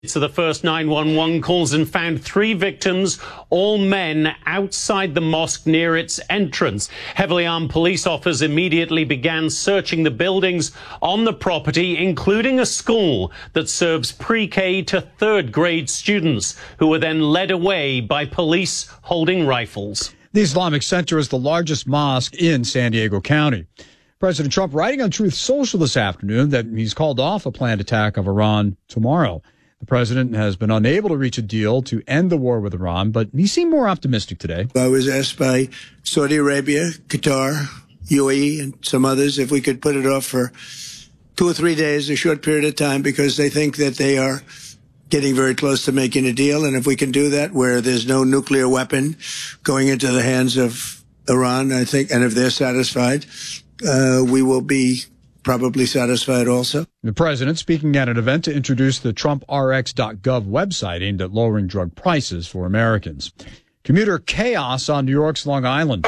So the first 911 calls and found 3 victims, all men, outside the mosque near its entrance. Heavily armed police officers immediately began searching the buildings on the property, including a school that serves pre-K to 3rd grade students, who were then led away by police holding rifles. The Islamic Center is the largest mosque in San Diego County. President Trump writing on Truth Social this afternoon that he's called off a planned attack of Iran tomorrow. The president has been unable to reach a deal to end the war with Iran, but he seemed more optimistic today. I was asked by Saudi Arabia, Qatar, UAE, and some others if we could put it off for 2 or 3 days, a short period of time, because they think that they are getting very close to making a deal. And if we can do that where there's no nuclear weapon going into the hands of Iran, I think, and if they're satisfied, we will be probably satisfied also. The president speaking at an event to introduce the TrumpRx.gov website aimed at lowering drug prices for Americans. Commuter chaos on New York's Long Island.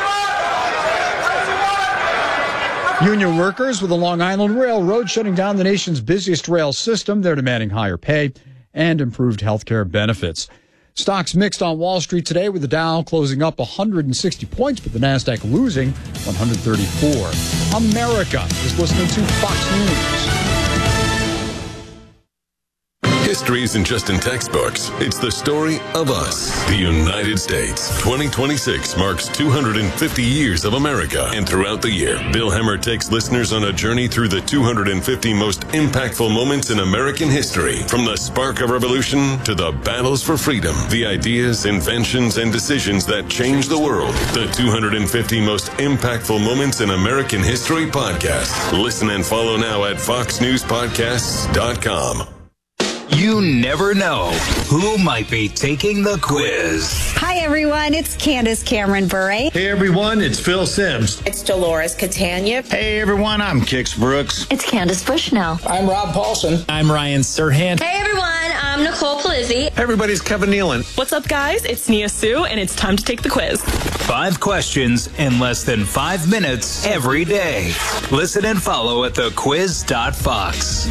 Union workers with the Long Island Railroad shutting down the nation's busiest rail system. They're demanding higher pay and improved health care benefits. Stocks mixed on Wall Street today, with the Dow closing up 160 points, but the Nasdaq losing 134. America is listening to Fox News. History isn't just in textbooks. It's the story of us, the United States. 2026 marks 250 years of America. And throughout the year, Bill Hemmer takes listeners on a journey through the 250 most impactful moments in American history. From the spark of revolution to the battles for freedom, the ideas, inventions, and decisions that changed the world. The 250 most impactful moments in American history podcast. Listen and follow now at foxnewspodcasts.com. You never know who might be taking the quiz. Hi, everyone. It's Candace Cameron Bure. Hey, everyone. It's Phil Sims. It's Dolores Catania. Hey, everyone. I'm Kix Brooks. It's Candace Bushnell. I'm Rob Paulson. I'm Ryan Serhant. Hey, everyone. I'm Nicole Palizzi. Hey, everybody. It's Kevin Nealon. What's up, guys? It's Nia Sue, and it's time to take the quiz. 5 questions in less than 5 minutes every day. Listen and follow at thequiz.fox.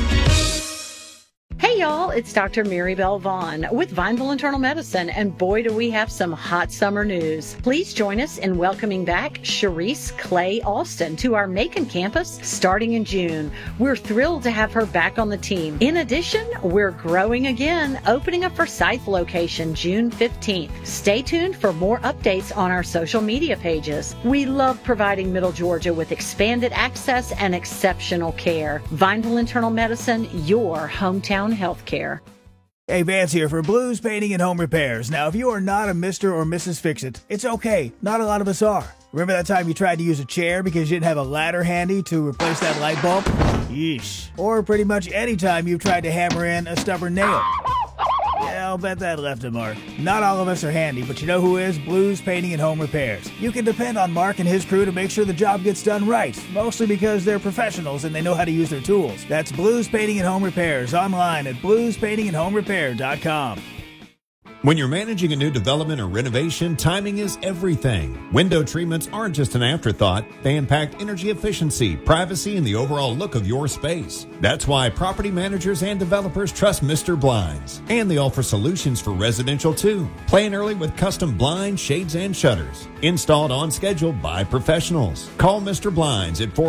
Hey y'all, it's Dr. Mary Bell Vaughn with Vineville Internal Medicine, and boy do we have some hot summer news. Please join us in welcoming back Sharice Clay Alston to our Macon campus starting in June. We're thrilled to have her back on the team. In addition, we're growing again, opening a Forsyth location June 15th. Stay tuned for more updates on our social media pages. We love providing Middle Georgia with expanded access and exceptional care. Vineville Internal Medicine, your hometown healthcare. Hey, Vance here for Blues Painting and Home Repairs. Now, if you are not a Mr. or Mrs. Fix-It, it's okay. Not a lot of us are. Remember that time you tried to use a chair because you didn't have a ladder handy to replace that light bulb? Yeesh. Or pretty much any time you've tried to hammer in a stubborn nail. Yeah, I'll bet that left a mark. Not all of us are handy, but you know who is? Blues Painting and Home Repairs. You can depend on Mark and his crew to make sure the job gets done right, mostly because they're professionals and they know how to use their tools. That's Blues Painting and Home Repairs, online at bluespaintingandhomerepair.com. When you're managing a new development or renovation, timing is everything. Window treatments aren't just an afterthought. They impact energy efficiency, privacy, and the overall look of your space. That's why property managers and developers trust Mr. Blinds. And they offer solutions for residential too. Plan early with custom blinds, shades, and shutters. Installed on schedule by professionals. Call Mr. Blinds at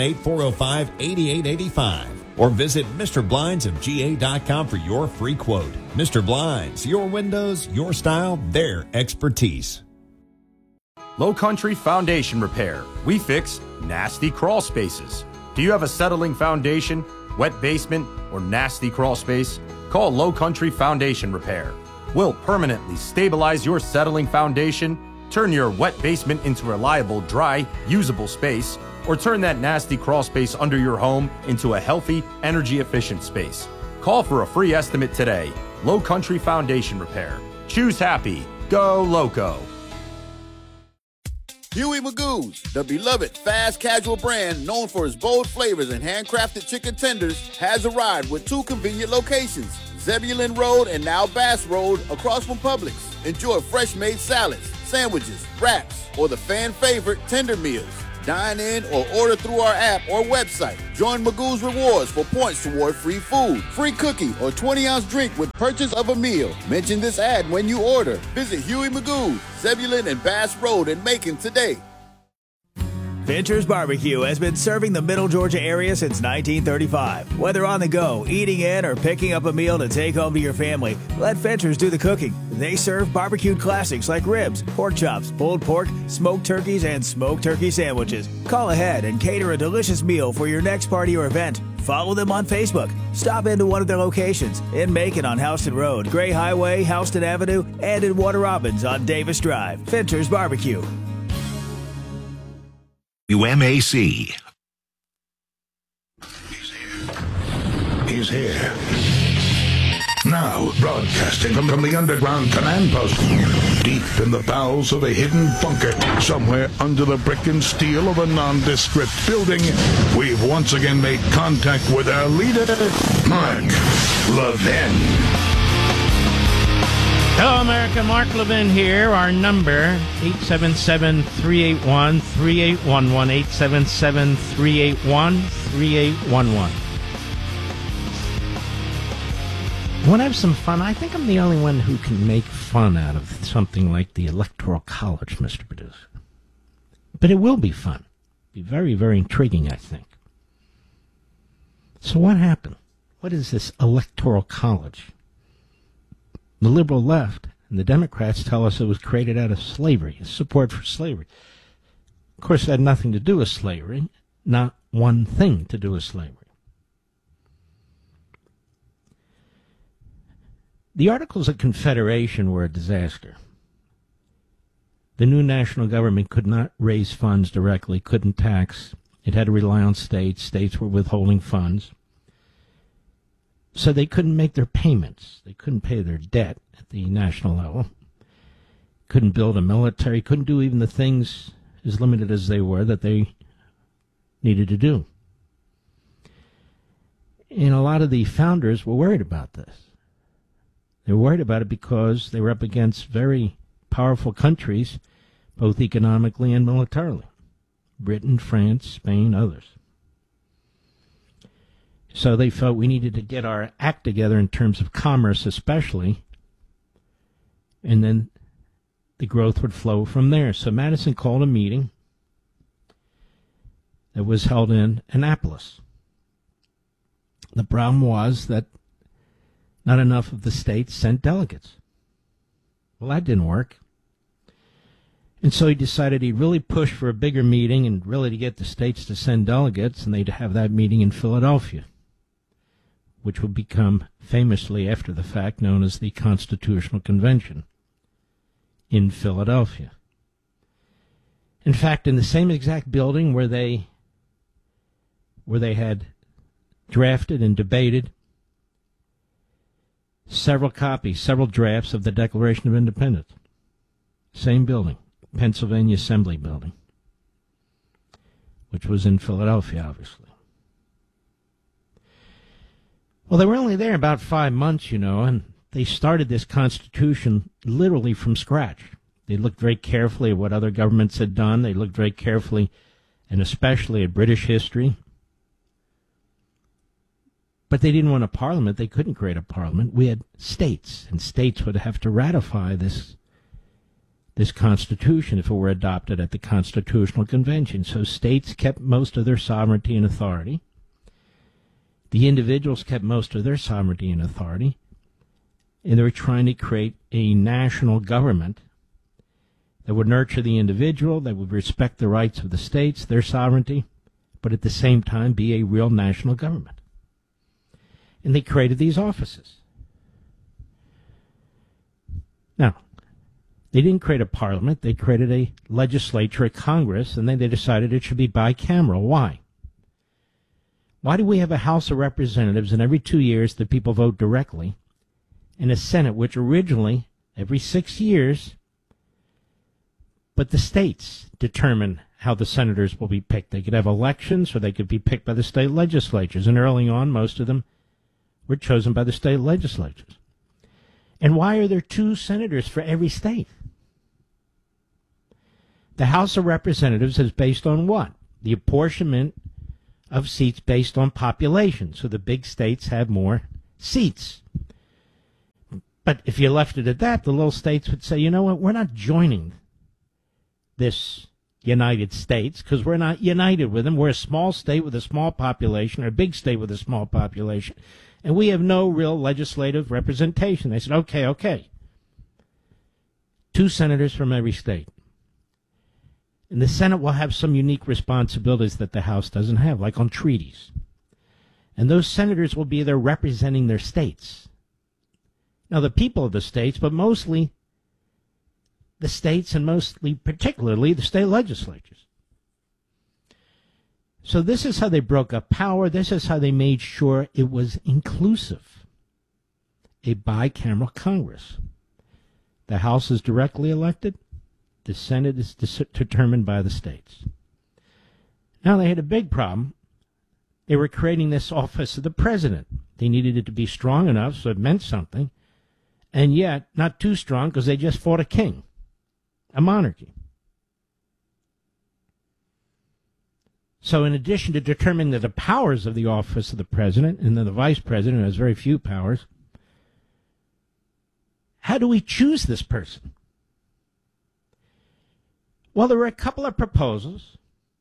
478-405-8885. Or visit MrBlindsofGA.com for your free quote. Mr. Blinds, your windows, your style, their expertise. Low Country Foundation Repair. We fix nasty crawl spaces. Do you have a settling foundation, wet basement, or nasty crawl space? Call Low Country Foundation Repair. We'll permanently stabilize your settling foundation, turn your wet basement into reliable, dry, usable space, or turn that nasty crawl space under your home into a healthy, energy-efficient space. Call for a free estimate today. Low Country Foundation Repair. Choose happy. Go Loco. Huey Magoo's, the beloved fast casual brand known for its bold flavors and handcrafted chicken tenders, has arrived with 2 convenient locations, Zebulon Road and now Bass Road, across from Publix. Enjoy fresh-made salads, sandwiches, wraps, or the fan favorite tender meals. Dine in or order through our app or website. Join Magoo's Rewards for points toward free food, free cookie, or 20-ounce drink with purchase of a meal. Mention this ad when you order. Visit Huey Magoo, Zebulon and Bass Road in Macon today. Fincher's Barbecue has been serving the Middle Georgia area since 1935. Whether on the go, eating in, or picking up a meal to take home to your family, let Fincher's do the cooking. They serve barbecued classics like ribs, pork chops, pulled pork, smoked turkeys, and smoked turkey sandwiches. Call ahead and cater a delicious meal for your next party or event. Follow them on Facebook. Stop into one of their locations in Macon on Houston Road, Gray Highway, Houston Avenue, and in Warner Robins on Davis Drive. Fincher's Barbecue. UMAC. He's here. Now, broadcasting from the underground command post, deep in the bowels of a hidden bunker, somewhere under the brick and steel of a nondescript building, we've once again made contact with our leader, Mark Levin. Hello, America. Mark Levin here. Our number, 877-381-3811, 877-381-3811. Want to have some fun? I think I'm the only one who can make fun out of something like the Electoral College, Mr. Producer. But it will be fun. Be very, very intriguing, I think. So what happened? What is this Electoral College? The liberal left and the Democrats tell us it was created out of slavery, support for slavery. Of course, it had nothing to do with slavery, not one thing to do with slavery. The Articles of Confederation were a disaster. The new national government could not raise funds directly, couldn't tax. It had to rely on states. States were withholding funds. So they couldn't make their payments. They couldn't pay their debt at the national level. Couldn't build a military. Couldn't do even the things, as limited as they were, that they needed to do. And a lot of the founders were worried about this. They were worried about it because they were up against very powerful countries, both economically and militarily. Britain, France, Spain, others. So they felt we needed to get our act together in terms of commerce especially, and then the growth would flow from there. So Madison called a meeting that was held in Annapolis. The problem was that not enough of the states sent delegates. Well, that didn't work. And so he decided he'd really push for a bigger meeting and really to get the states to send delegates, and they'd have that meeting in Philadelphia, which would become famously after the fact known as the Constitutional Convention in Philadelphia. In fact, in the same exact building where they had drafted and debated several copies, several drafts of the Declaration of Independence. Same building, Pennsylvania Assembly Building, which was in Philadelphia, obviously. Well, they were only there about 5 months, and they started this Constitution literally from scratch. They looked very carefully at what other governments had done. They looked very carefully and especially at British history. But they didn't want a parliament. They couldn't create a parliament. We had states, and states would have to ratify this Constitution if it were adopted at the Constitutional Convention. So states kept most of their sovereignty and authority. The individuals kept most of their sovereignty and authority, and they were trying to create a national government that would nurture the individual, that would respect the rights of the states, their sovereignty, but at the same time be a real national government. And they created these offices. Now, they didn't create a parliament. They created a legislature, a Congress, and then they decided it should be bicameral. Why? Why do we have a House of Representatives and every 2 years the people vote directly, and a Senate which originally every 6 years, but the states determine how the senators will be picked? They could have elections or they could be picked by the state legislatures, and early on most of them were chosen by the state legislatures. And why are there 2 senators for every state? The House of Representatives is based on what? The apportionment of seats based on population. So the big states have more seats. But if you left it at that, the little states would say, you know what, we're not joining this United States because we're not united with them. We're a small state with a small population, or a big state with a small population, and we have no real legislative representation. They said, okay. 2 senators from every state. And the Senate will have some unique responsibilities that the House doesn't have, like on treaties. And those senators will be there representing their states. Now, the people of the states, but mostly the states and particularly the state legislatures. So this is how they broke up power. This is how they made sure it was inclusive. A bicameral Congress. The House is directly elected. The Senate is determined by the states. Now, they had a big problem. They were creating this office of the president. They needed it to be strong enough so it meant something, and yet not too strong because they just fought a king, a monarchy. So in addition to determining the powers of the office of the president, and then the vice president has very few powers, how do we choose this person? Well, there were a couple of proposals,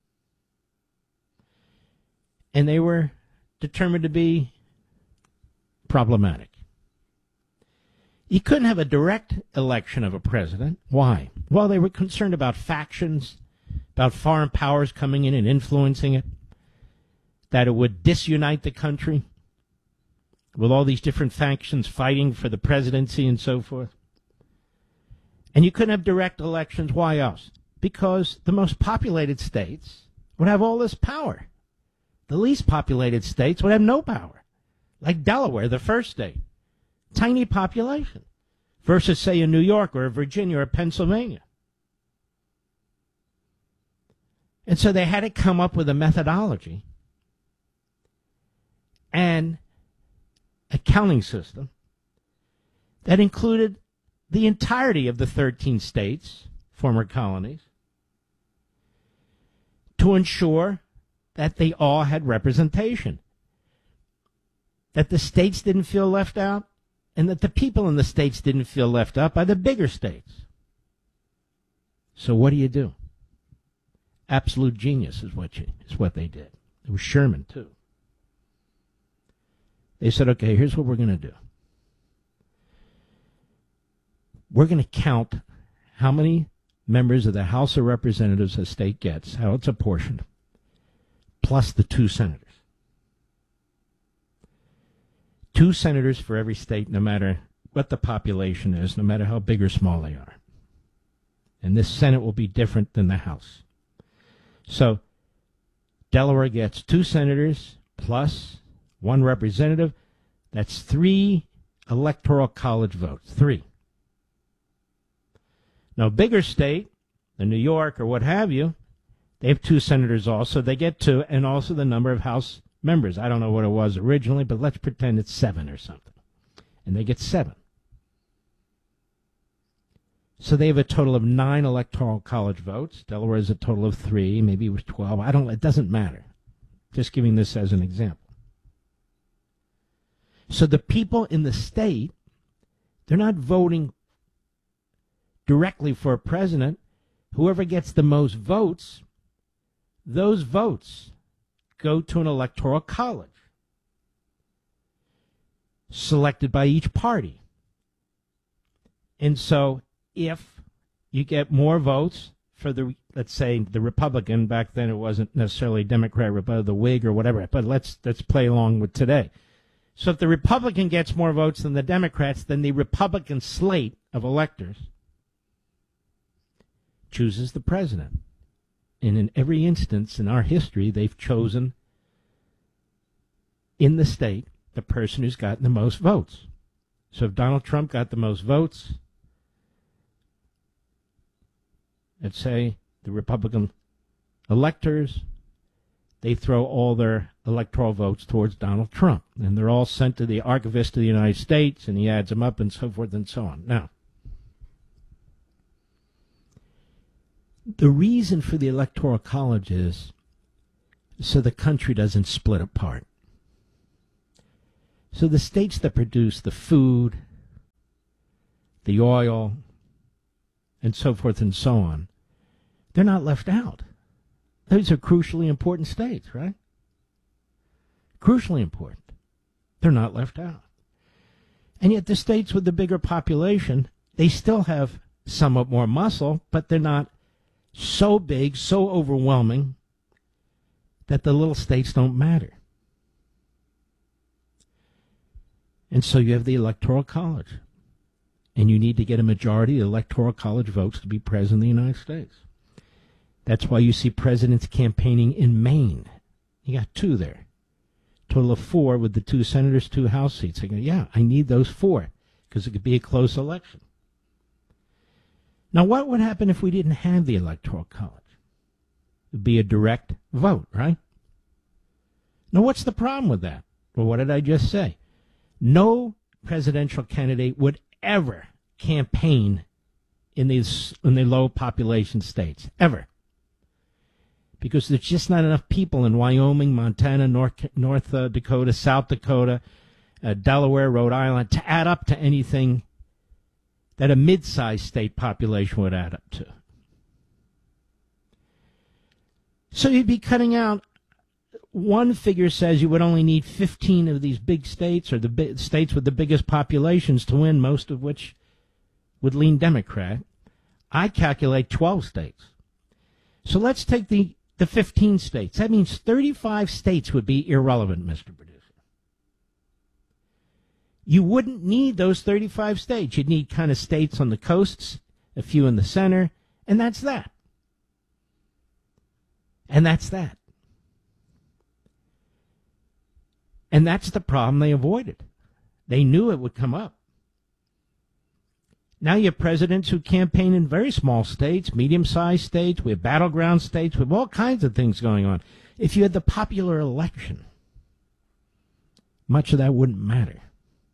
and they were determined to be problematic. You couldn't have a direct election of a president. Why? Well, they were concerned about factions, about foreign powers coming in and influencing it, that it would disunite the country with all these different factions fighting for the presidency and so forth. And you couldn't have direct elections. Why else? Because the most populated states would have all this power. The least populated states would have no power. Like Delaware, the first state. Tiny population. Versus, say, a New York or a Virginia or a Pennsylvania. And so they had to come up with a methodology and a counting system that included the entirety of the 13 states, former colonies, to ensure that they all had representation, that the states didn't feel left out, and that the people in the states didn't feel left out by the bigger states. So what do? Absolute genius is what they did. It was Sherman, too. They said, okay, here's what we're going to do. We're going to count how many members of the House of Representatives a state gets, how it's apportioned, plus the 2 senators. 2 senators for every state, no matter what the population is, no matter how big or small they are. And this Senate will be different than the House. So Delaware gets 2 senators plus 1 representative. That's 3 electoral college votes. 3. Now, bigger state, the New York or what have you, they have 2 senators also. They get 2, and also the number of House members. I don't know what it was originally, but let's pretend it's 7 or something. And they get 7. So they have a total of 9 electoral college votes. Delaware is a total of 3. Maybe it was 12. It doesn't matter. Just giving this as an example. So the people in the state, they're not voting directly for a president. Whoever gets the most votes, those votes go to an electoral college selected by each party. And so if you get more votes for let's say the Republican, back then it wasn't necessarily Democrat, but the Whig or whatever, but let's play along with today. So if the Republican gets more votes than the Democrats, then the Republican slate of electors chooses the president. And in every instance in our history, they've chosen in the state the person who's gotten the most votes. So if Donald Trump got the most votes, let's say the Republican electors, they throw all their electoral votes towards Donald Trump. And they're all sent to the archivist of the United States, and he adds them up and so forth and so on. Now, The reason for the Electoral College is so the country doesn't split apart. So the states that produce the food, the oil, and so forth and so on, they're not left out. Those are crucially important states, right? Crucially important. They're not left out. And yet the states with the bigger population, they still have somewhat more muscle, but they're not so big, so overwhelming, that the little states don't matter. And so you have the Electoral College. And you need to get a majority of the Electoral College votes to be president of the United States. That's why you see presidents campaigning in Maine. You got 2 there. Total of 4 with the 2 senators, 2 House seats. They go, yeah, I need those 4 because it could be a close election. Now, what would happen if we didn't have the Electoral College? It would be a direct vote, right? Now, what's the problem with that? Well, what did I just say? No presidential candidate would ever campaign in the low population states, ever. Because there's just not enough people in Wyoming, Montana, North Dakota, South Dakota, Delaware, Rhode Island, to add up to anything that a mid-sized state population would add up to. So you'd be cutting out, one figure says you would only need 15 of these big states, or the states with the biggest populations, to win, most of which would lean Democrat. I calculate 12 states. So let's take the 15 states. That means 35 states would be irrelevant, Mr. Producer. You wouldn't need those 35 states. You'd need kind of states on the coasts, a few in the center, and that's that. And that's that. And that's the problem they avoided. They knew it would come up. Now you have presidents who campaign in very small states, medium-sized states, we have battleground states, we have all kinds of things going on. If you had the popular election, much of that wouldn't matter.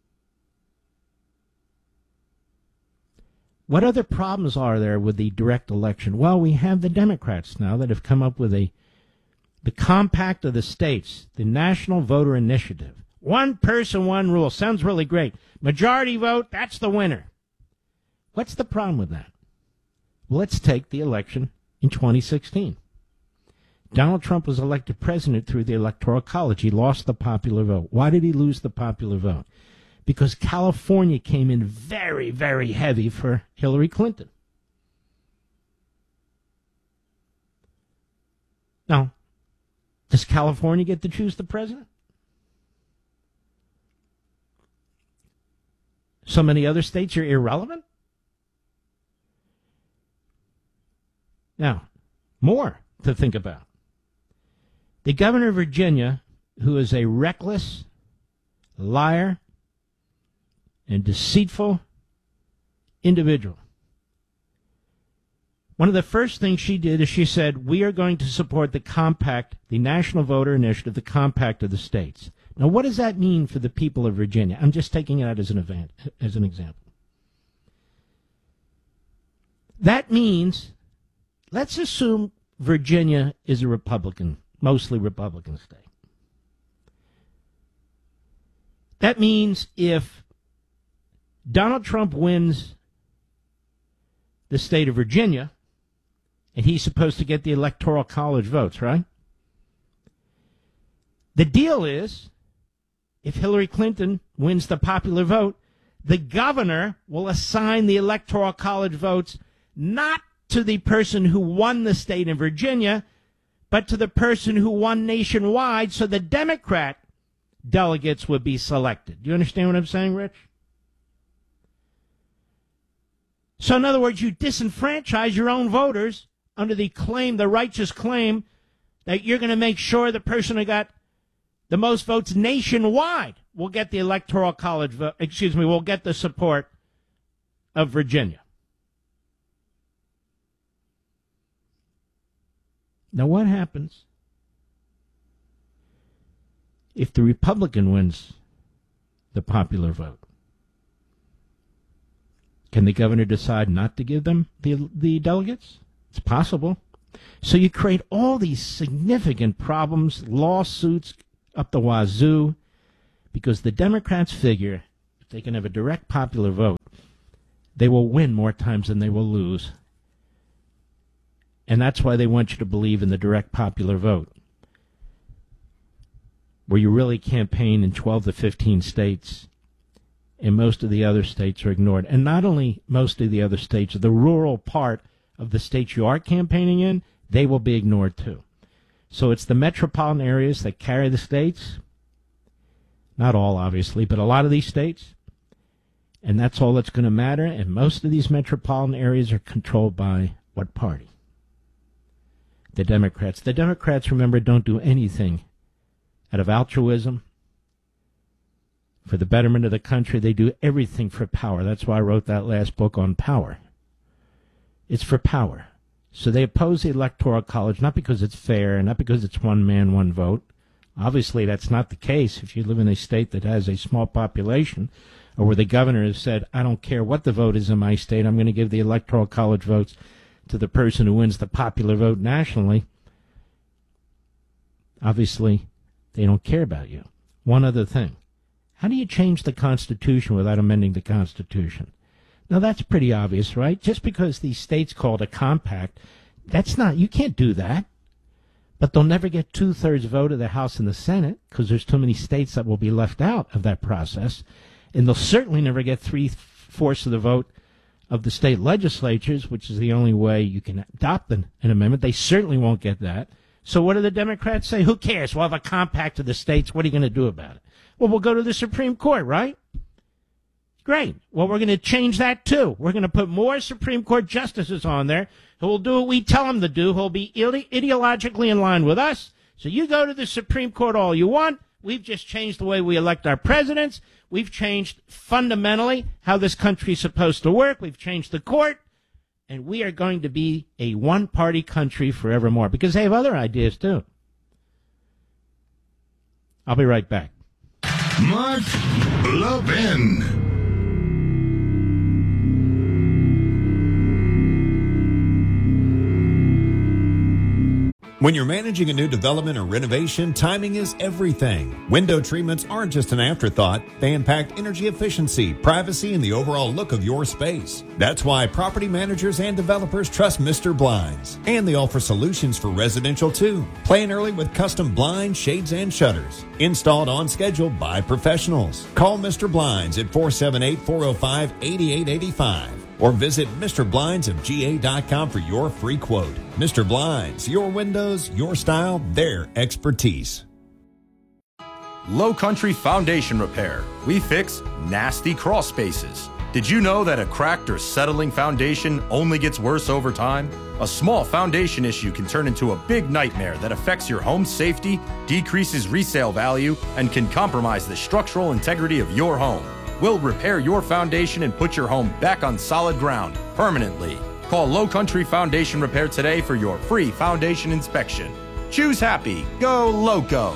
What other problems are there with the direct election? Well, we have the Democrats now that have come up with the compact of the states, the National Voter Initiative. One person, one rule. Sounds really great. Majority vote, that's the winner. What's the problem with that? Well, let's take the election in 2016. Donald Trump was elected president through the Electoral College. He lost the popular vote. Why did he lose the popular vote? Because California came in very, very heavy for Hillary Clinton. Now, does California get to choose the president? So many other states are irrelevant? Now, more to think about. The governor of Virginia, who is a reckless liar and deceitful individual. One of the first things she did is she said, we are going to support the compact, the National Voter Initiative, the compact of the states. Now, what does that mean for the people of Virginia? I'm just taking it out as an example. That means, let's assume Virginia is a Republican, mostly Republican state. That means if Donald Trump wins the state of Virginia, and he's supposed to get the Electoral College votes, right? The deal is, if Hillary Clinton wins the popular vote, the governor will assign the Electoral College votes not to the person who won the state in Virginia, but to the person who won nationwide, so the Democrat delegates would be selected. Do you understand what I'm saying, Rich? So in other words, you disenfranchise your own voters under the claim, the righteous claim, that you're going to make sure the person who got the most votes nationwide will get the Electoral College vote, will get the support of Virginia. Now what happens if the Republican wins the popular vote? Can the governor decide not to give them the delegates? It's possible. So you create all these significant problems, lawsuits up the wazoo, because the Democrats figure if they can have a direct popular vote, they will win more times than they will lose. And that's why they want you to believe in the direct popular vote, where you really campaign in 12 to 15 states, and most of the other states are ignored. And not only most of the other states, the rural part of the states you are campaigning in, they will be ignored too. So it's the metropolitan areas that carry the states. Not all, obviously, but a lot of these states. And that's all that's going to matter. And most of these metropolitan areas are controlled by what party? The Democrats. The Democrats, remember, don't do anything out of altruism for the betterment of the country. They do everything for power. That's why I wrote that last book on power. It's for power. So they oppose the Electoral College, not because it's fair, not because it's one man, one vote. Obviously, that's not the case if you live in a state that has a small population, or where the governor has said, I don't care what the vote is in my state, I'm going to give the Electoral College votes to the person who wins the popular vote nationally. Obviously, they don't care about you. One other thing. How do you change the Constitution without amending the Constitution? Now, that's pretty obvious, right? Just because these states called a compact, that's not, you can't do that. But they'll never get 2/3 vote of the House and the Senate, because there's too many states that will be left out of that process. And they'll certainly never get 3/4 of the vote of the state legislatures, which is the only way you can adopt an amendment. They certainly won't get that. So what do the Democrats say? Who cares? We'll have a compact of the states. What are you going to do about it? Well, we'll go to the Supreme Court, right? Great. Well, we're going to change that, too. We're going to put more Supreme Court justices on there who will do what we tell them to do, who will be ideologically in line with us. So you go to the Supreme Court all you want. We've just changed the way we elect our presidents. We've changed fundamentally how this country is supposed to work. We've changed the court. And we are going to be a one-party country forevermore, because they have other ideas, too. I'll be right back. Mark Levin. When you're managing a new development or renovation, timing is everything. Window treatments aren't just an afterthought. They impact energy efficiency, privacy, and the overall look of your space. That's why property managers and developers trust Mr. Blinds. And they offer solutions for residential too. Plan early with custom blinds, shades, and shutters. Installed on schedule by professionals. Call Mr. Blinds at 478-405-8885. Or visit MrBlindsofGA.com for your free quote. Mr. Blinds, your windows, your style, their expertise. Low Country Foundation Repair. We fix nasty crawl spaces. Did you know that a cracked or settling foundation only gets worse over time? A small foundation issue can turn into a big nightmare that affects your home's safety, decreases resale value, and can compromise the structural integrity of your home. We'll repair your foundation and put your home back on solid ground permanently. Call Low Country Foundation Repair today for your free foundation inspection. Choose happy. Go Loco.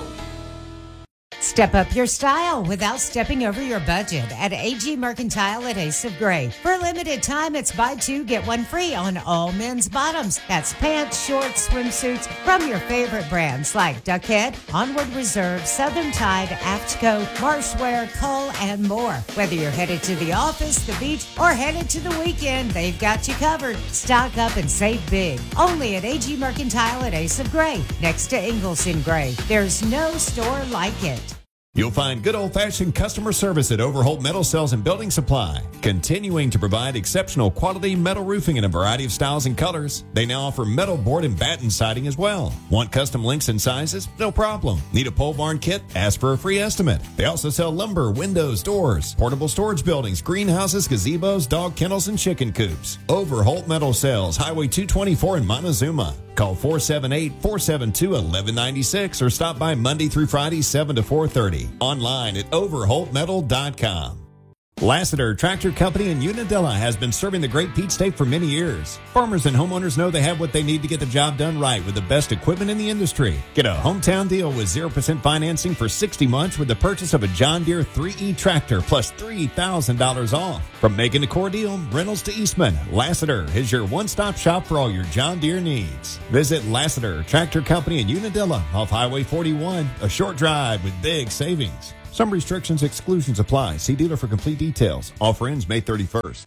Step up your style without stepping over your budget at AG Mercantile at Ace of Gray. For a limited time, it's buy two, get one free on all men's bottoms. That's pants, shorts, swimsuits from your favorite brands like Duckhead, Onward Reserve, Southern Tide, Aftco, Marshwear, Cull, and more. Whether you're headed to the office, the beach, or headed to the weekend, they've got you covered. Stock up and save big. Only at AG Mercantile at Ace of Gray, next to Ingalls in Gray. There's no store like it. You'll find good old-fashioned customer service at Overholt Metal Sales and Building Supply, continuing to provide exceptional quality metal roofing in a variety of styles and colors. They now offer metal board and batten siding as well. Want custom links and sizes? No problem. Need a pole barn kit? Ask for a free estimate. They also sell lumber, windows, doors, portable storage buildings, greenhouses, gazebos, dog kennels, and chicken coops. Overholt Metal Sales, Highway 224 in Montezuma. Call 478-472-1196 or stop by Monday through Friday, 7 to 4:30. Online at overholtmetal.com. Lassiter Tractor Company in Unadilla has been serving the Great Peach State for many years. Farmers and homeowners know they have what they need to get the job done right with the best equipment in the industry. Get a hometown deal with 0% financing for 60 months with the purchase of a John Deere 3E tractor plus $3,000 off. From Macon to Cordele, Reynolds to Eastman, Lassiter is your one-stop shop for all your John Deere needs. Visit Lassiter Tractor Company in Unadilla off Highway 41, a short drive with big savings. Some restrictions, exclusions apply. See dealer for complete details. Offer ends May 31st.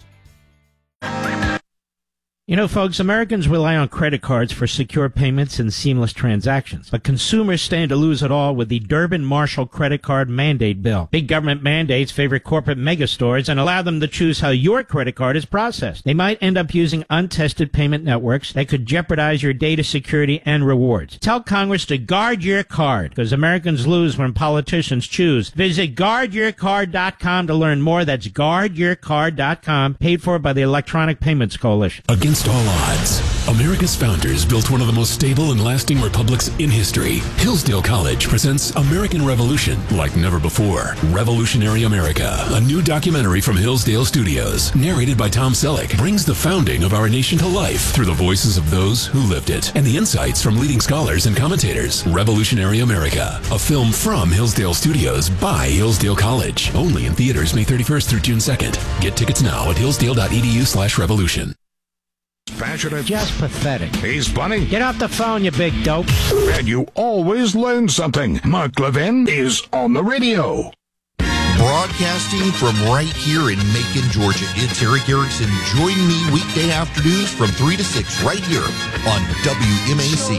You know, folks, Americans rely on credit cards for secure payments and seamless transactions. But consumers stand to lose it all with the Durbin-Marshall credit card mandate bill. Big government mandates favor corporate megastores and allow them to choose how your credit card is processed. They might end up using untested payment networks that could jeopardize your data security and rewards. Tell Congress to guard your card, because Americans lose when politicians choose. Visit guardyourcard.com to learn more. That's guardyourcard.com, paid for by the Electronic Payments Coalition. Against all odds, America's founders built one of the most stable and lasting republics in history. Hillsdale College presents American Revolution like never before. Revolutionary America, a new documentary from Hillsdale Studios, narrated by Tom Selleck, brings the founding of our nation to life through the voices of those who lived it and the insights from leading scholars and commentators. Revolutionary America, a film from Hillsdale Studios by Hillsdale College. Only in theaters May 31st through June 2nd. Get tickets now at hillsdale.edu/revolution. Passionate. Just pathetic. He's funny. Get off the phone, you big dope. And you always learn something. Mark Levin is on the radio. Broadcasting from right here in Macon, Georgia, it's Eric Erickson. Join me weekday afternoons from 3 to 6 right here on WMAC.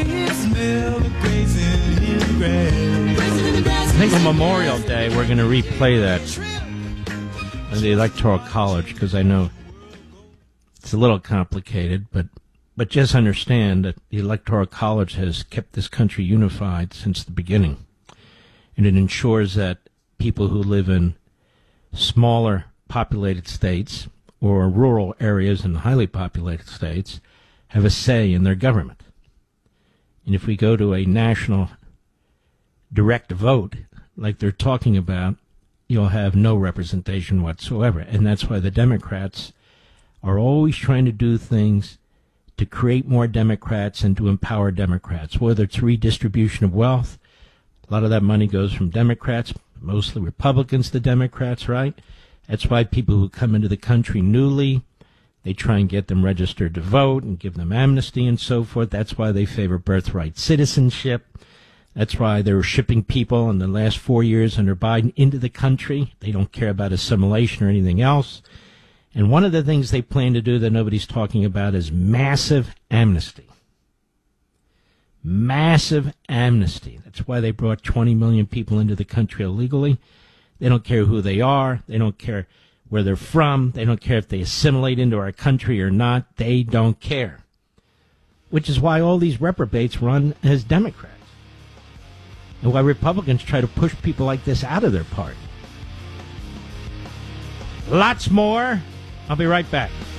I think on Memorial Day we're going to replay that in the Electoral College, because I know it's a little complicated, but just understand that the Electoral College has kept this country unified since the beginning. And it ensures that people who live in smaller populated states or rural areas in highly populated states have a say in their government. And if we go to a national direct vote, like they're talking about, you'll have no representation whatsoever. And that's why the Democrats are always trying to do things to create more Democrats and to empower Democrats, whether it's redistribution of wealth. A lot of that money goes from Democrats, mostly Republicans to Democrats, right? That's why people who come into the country newly, they try and get them registered to vote and give them amnesty and so forth. That's why they favor birthright citizenship. That's why they were shipping people in the last 4 years under Biden into the country. They don't care about assimilation or anything else. And one of the things they plan to do that nobody's talking about is massive amnesty. Massive amnesty. That's why they brought 20 million people into the country illegally. They don't care who they are. They don't care where they're from. They don't care if they assimilate into our country or not. They don't care. Which is why all these reprobates run as Democrats. And why Republicans try to push people like this out of their party. Lots more. I'll be right back.